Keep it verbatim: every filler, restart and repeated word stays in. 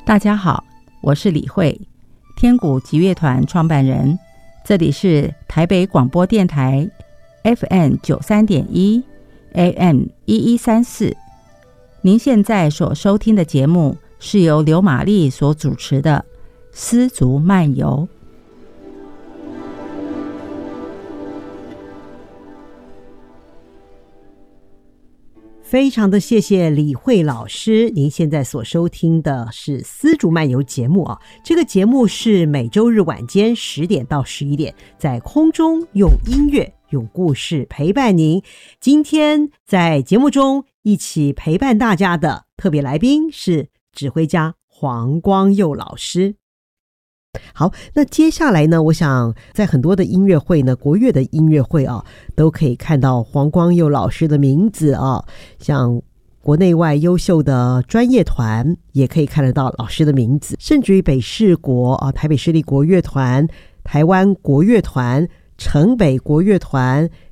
大家好，我是李慧，天鼓集乐团创办人。这里是台北广播电台 F M 九三点一 A M 一一三四。您现在所收听的节目是由刘玛丽所主持的《丝竹漫游》。 非常的谢谢李慧老师，您现在所收听的是丝竹漫游节目啊。这个节目是每周日晚间十点到十一点，在空中用音乐、用故事陪伴您。今天在节目中一起陪伴大家的特别来宾是指挥家黄光佑老师。好，那接下来呢，我想在很多的音乐会呢，国乐的音乐会啊，都可以看到黄光佑老师的名字啊，像国内外优秀的专业团也可以看得到老师的名字，甚至于北市国啊，台北市立国乐团、台湾国乐团、城北国乐团、